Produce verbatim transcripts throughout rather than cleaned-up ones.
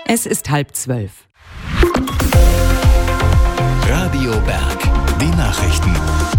Es ist halb zwölf. Radio Berg, die Nachrichten.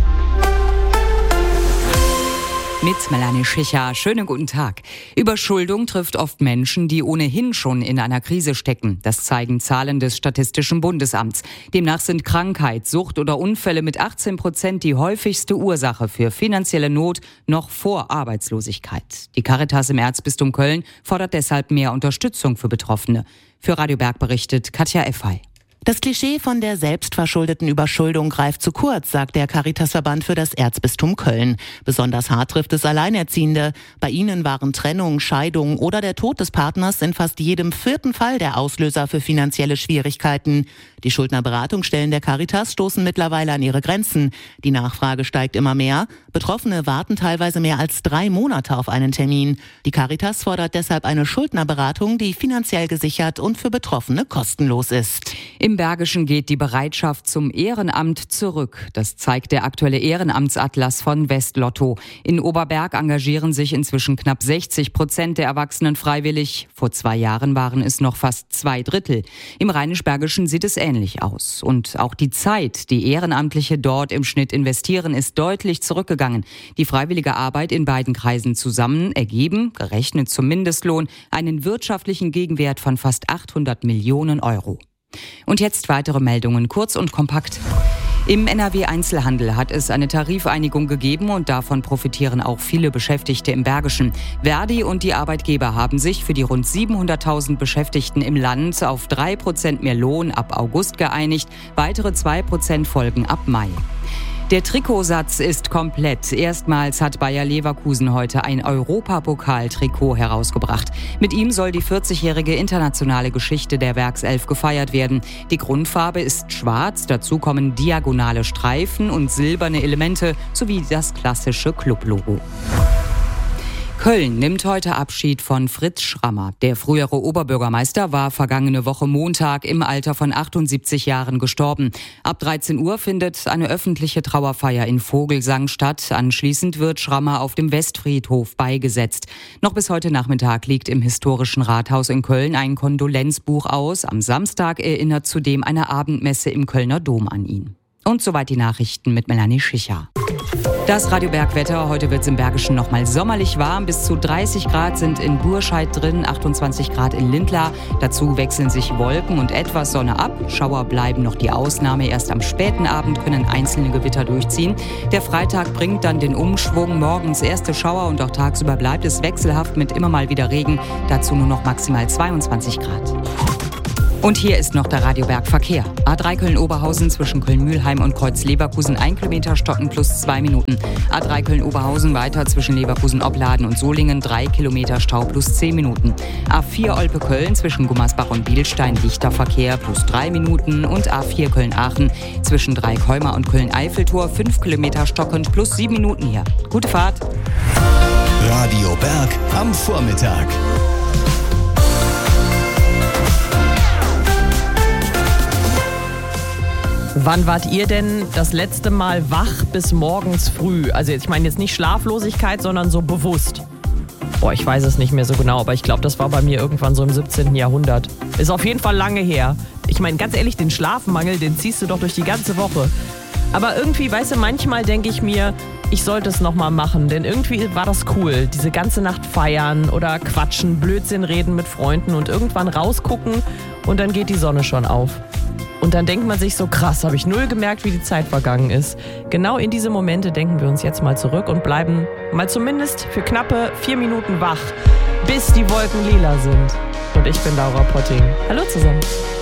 Mit Melanie Schicher. Schönen guten Tag. Überschuldung trifft oft Menschen, die ohnehin schon in einer Krise stecken. Das zeigen Zahlen des Statistischen Bundesamts. Demnach sind Krankheit, Sucht oder Unfälle mit achtzehn Prozent die häufigste Ursache für finanzielle Not noch vor Arbeitslosigkeit. Die Caritas im Erzbistum Köln fordert deshalb mehr Unterstützung für Betroffene. Für Radio Berg berichtet Katja Effay. Das Klischee von der selbstverschuldeten Überschuldung greift zu kurz, sagt der Caritasverband für das Erzbistum Köln. Besonders hart trifft es Alleinerziehende. Bei ihnen waren Trennung, Scheidung oder der Tod des Partners in fast jedem vierten Fall der Auslöser für finanzielle Schwierigkeiten. Die Schuldnerberatungsstellen der Caritas stoßen mittlerweile an ihre Grenzen. Die Nachfrage steigt immer mehr. Betroffene warten teilweise mehr als drei Monate auf einen Termin. Die Caritas fordert deshalb eine Schuldnerberatung, die finanziell gesichert und für Betroffene kostenlos ist. Im Bergischen geht die Bereitschaft zum Ehrenamt zurück. Das zeigt der aktuelle Ehrenamtsatlas von Westlotto. In Oberberg engagieren sich inzwischen knapp sechzig Prozent der Erwachsenen freiwillig. Vor zwei Jahren waren es noch fast zwei Drittel. Im Rheinisch-Bergischen sieht es ähnlich aus. Und auch die Zeit, die Ehrenamtliche dort im Schnitt investieren, ist deutlich zurückgegangen. Die freiwillige Arbeit in beiden Kreisen zusammen ergeben, gerechnet zum Mindestlohn, einen wirtschaftlichen Gegenwert von fast achthundert Millionen Euro. Und jetzt weitere Meldungen, kurz und kompakt. Im N R W-Einzelhandel hat es eine Tarifeinigung gegeben und davon profitieren auch viele Beschäftigte im Bergischen. Verdi und die Arbeitgeber haben sich für die rund siebenhunderttausend Beschäftigten im Land auf drei Prozent mehr Lohn ab August geeinigt. Weitere zwei Prozent folgen ab Mai. Der Trikotsatz ist komplett. Erstmals hat Bayer Leverkusen heute ein Europapokal-Trikot herausgebracht. Mit ihm soll die vierzigjährige internationale Geschichte der Werkself gefeiert werden. Die Grundfarbe ist schwarz, dazu kommen diagonale Streifen und silberne Elemente sowie das klassische Clublogo. Köln nimmt heute Abschied von Fritz Schrammer. Der frühere Oberbürgermeister war vergangene Woche Montag im Alter von achtundsiebzig Jahren gestorben. Ab dreizehn Uhr findet eine öffentliche Trauerfeier in Vogelsang statt. Anschließend wird Schrammer auf dem Westfriedhof beigesetzt. Noch bis heute Nachmittag liegt im historischen Rathaus in Köln ein Kondolenzbuch aus. Am Samstag erinnert zudem eine Abendmesse im Kölner Dom an ihn. Und soweit die Nachrichten mit Melanie Schicher. Das Radio Berg-Wetter. Heute wird es im Bergischen noch mal sommerlich warm. Bis zu dreißig Grad sind in Burscheid drin, achtundzwanzig Grad in Lindlar. Dazu wechseln sich Wolken und etwas Sonne ab. Schauer bleiben noch die Ausnahme. Erst am späten Abend können einzelne Gewitter durchziehen. Der Freitag bringt dann den Umschwung. Morgens erste Schauer und auch tagsüber bleibt es wechselhaft mit immer mal wieder Regen. Dazu nur noch maximal zweiundzwanzig Grad. Und hier ist noch der Radio Berg Verkehr. A drei Köln-Oberhausen zwischen Köln-Mühlheim und Kreuz-Leverkusen ein Kilometer stocken plus zwei Minuten. A drei Köln-Oberhausen weiter zwischen Leverkusen-Opladen und Solingen drei Kilometer Stau plus zehn Minuten. A vier Olpe-Köln zwischen Gummersbach und Bielstein dichter Verkehr plus drei Minuten. Und A vier Köln-Aachen zwischen Dreieckholmer und Köln-Eiffeltor fünf Kilometer stockend plus sieben Minuten hier. Gute Fahrt. Radio Berg am Vormittag. Wann wart ihr denn das letzte Mal wach bis morgens früh? Also ich meine jetzt nicht Schlaflosigkeit, sondern so bewusst. Boah, ich weiß es nicht mehr so genau, aber ich glaube, das war bei mir irgendwann so im siebzehnten Jahrhundert. Ist auf jeden Fall lange her. Ich meine, ganz ehrlich, den Schlafmangel, den ziehst du doch durch die ganze Woche. Aber irgendwie, weißt du, manchmal denke ich mir, ich sollte es nochmal machen, denn irgendwie war das cool. Diese ganze Nacht feiern oder quatschen, Blödsinn reden mit Freunden und irgendwann rausgucken und dann geht die Sonne schon auf. Und dann denkt man sich so, krass, habe ich null gemerkt, wie die Zeit vergangen ist. Genau in diese Momente denken wir uns jetzt mal zurück und bleiben mal zumindest für knappe vier Minuten wach, bis die Wolken lila sind. Und ich bin Laura Potting. Hallo zusammen.